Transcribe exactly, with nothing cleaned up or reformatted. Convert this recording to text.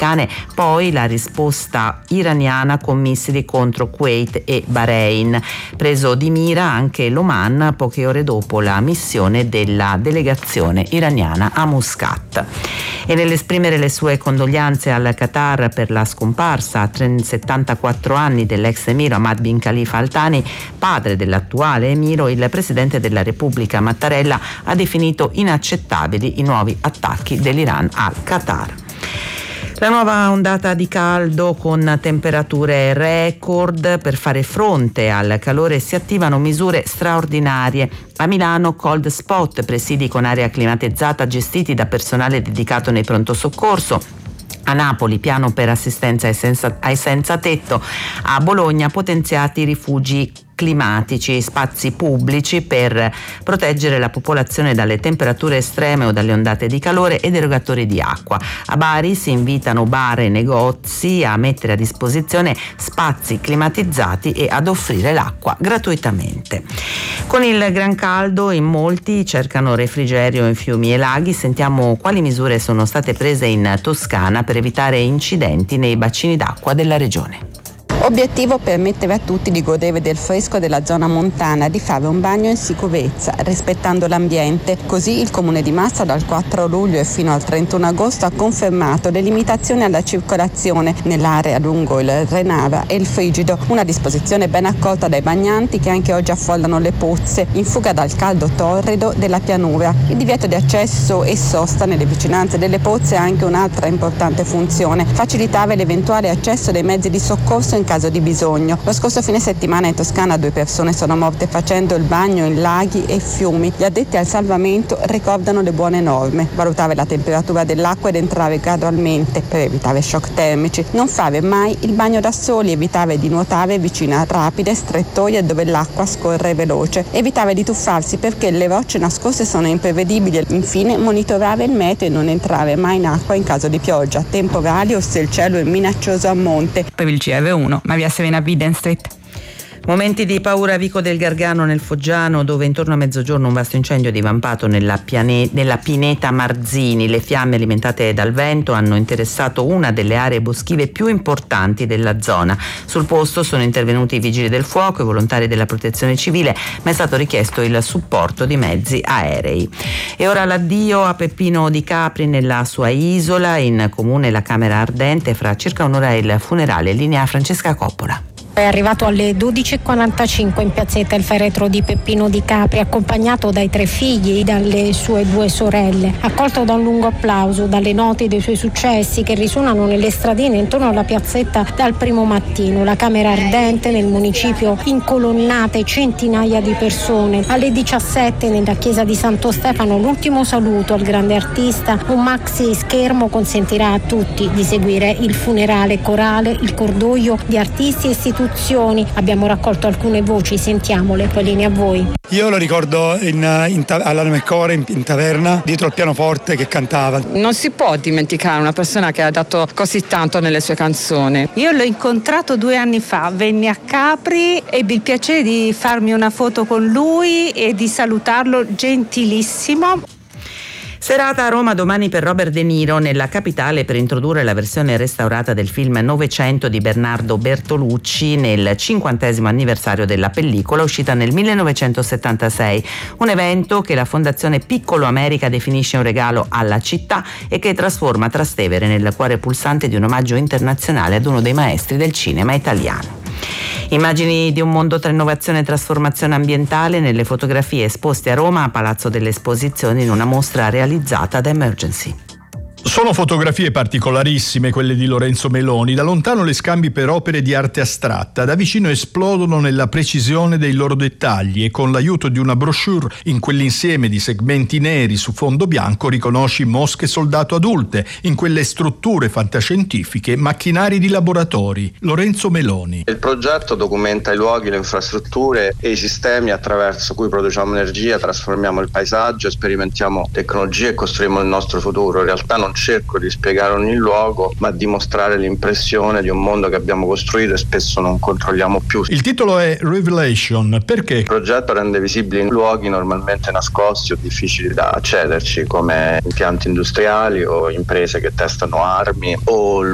americane, poi la risposta iraniana con missili contro Kuwait e Bahrain. Preso di mira anche l'Oman poche ore dopo la missione della delegazione iraniana a Muscat. E nell'esprimere le sue condoglianze al Qatar per la scomparsa a settantaquattro anni dell'ex emiro Hamad bin Khalifa Al Thani, padre dell'attuale emiro, il presidente della Repubblica Mattarella ha definito inaccettabili i nuovi attacchi dell'Iran al Qatar. La nuova ondata di caldo con temperature record. Per fare fronte al calore si attivano misure straordinarie. A Milano cold spot, presidi con aria climatizzata gestiti da personale dedicato nei pronto soccorso. A Napoli piano per assistenza ai senza, ai senza tetto. A Bologna potenziati rifugi climatici, spazi pubblici per proteggere la popolazione dalle temperature estreme o dalle ondate di calore ed erogatori di acqua. A Bari si invitano bar e negozi a mettere a disposizione spazi climatizzati e ad offrire l'acqua gratuitamente. Con il gran caldo in molti cercano refrigerio in fiumi e laghi. Sentiamo quali misure sono state prese in Toscana per evitare incidenti nei bacini d'acqua della regione. Obiettivo: permettere a tutti di godere del fresco della zona montana, di fare un bagno in sicurezza, rispettando l'ambiente. Così il Comune di Massa dal quattro luglio e fino al trentuno agosto ha confermato le limitazioni alla circolazione nell'area lungo il Renava e il Frigido, una disposizione ben accolta dai bagnanti che anche oggi affollano le pozze in fuga dal caldo torrido della pianura. Il divieto di accesso e sosta nelle vicinanze delle pozze ha anche un'altra importante funzione: facilitare l'eventuale accesso dei mezzi di soccorso in caso di bisogno. Lo scorso fine settimana in Toscana due persone sono morte facendo il bagno in laghi e fiumi. Gli addetti al salvamento ricordano le buone norme: valutare la temperatura dell'acqua ed entrare gradualmente per evitare shock termici, non fare mai il bagno da soli, evitare di nuotare vicino a rapide, strettoie dove l'acqua scorre veloce, evitare di tuffarsi perché le rocce nascoste sono imprevedibili. Infine monitorare il meteo e non entrare mai in acqua in caso di pioggia, temporali o se il cielo è minaccioso a monte. Per il C R uno Maria Serena Biden Street. Momenti di paura a Vico del Gargano nel Foggiano, dove intorno a mezzogiorno un vasto incendio è divampato nella, piane- nella pineta Marzini. Le fiamme alimentate dal vento hanno interessato una delle aree boschive più importanti della zona. Sul posto sono intervenuti i vigili del fuoco e i volontari della protezione civile, ma è stato richiesto il supporto di mezzi aerei. E ora l'addio a Peppino Di Capri nella sua isola. In comune la Camera Ardente, fra circa un'ora il funerale. Linea Francesca Coppola. È arrivato alle dodici e quarantacinque in piazzetta il feretro di Peppino Di Capri, accompagnato dai tre figli e dalle sue due sorelle, accolto da un lungo applauso, dalle note dei suoi successi che risuonano nelle stradine intorno alla piazzetta dal primo mattino. La Camera Ardente nel municipio incolonnate centinaia di persone. Alle diciassette nella chiesa di Santo Stefano l'ultimo saluto al grande artista. Un maxi schermo consentirà a tutti di seguire il funerale corale, il cordoglio di artisti e istituzioni. Abbiamo raccolto alcune voci, sentiamole, poi linea a voi. Io lo ricordo in, in, alla Mecore in, in taverna, dietro al pianoforte che cantava. Non si può dimenticare una persona che ha dato così tanto nelle sue canzoni. Io l'ho incontrato due anni fa, venne a Capri, ebbi il piacere di farmi una foto con lui e di salutarlo, gentilissimo. Serata a Roma domani per Robert De Niro nella capitale per introdurre la versione restaurata del film Novecento di Bernardo Bertolucci nel cinquantesimo anniversario della pellicola uscita nel millenovecentosettantasei. Un evento che la Fondazione Piccolo America definisce un regalo alla città e che trasforma Trastevere nel cuore pulsante di un omaggio internazionale ad uno dei maestri del cinema italiano. Immagini di un mondo tra innovazione e trasformazione ambientale nelle fotografie esposte a Roma a Palazzo delle Esposizioni in una mostra realizzata da Emergency. Sono fotografie particolarissime quelle di Lorenzo Meloni. Da lontano le scambi per opere di arte astratta, da vicino esplodono nella precisione dei loro dettagli e con l'aiuto di una brochure in quell'insieme di segmenti neri su fondo bianco riconosci mosche soldato adulte, in quelle strutture fantascientifiche macchinari di laboratori. Lorenzo Meloni. Il progetto documenta i luoghi, le infrastrutture e i sistemi attraverso cui produciamo energia, trasformiamo il paesaggio, sperimentiamo tecnologie e costruiamo il nostro futuro. In realtà non cerco di spiegare ogni luogo, ma di mostrare l'impressione di un mondo che abbiamo costruito e spesso non controlliamo più. Il titolo è Revelation. Perché? Il progetto rende visibili luoghi normalmente nascosti o difficili da accederci, come impianti industriali o imprese che testano armi o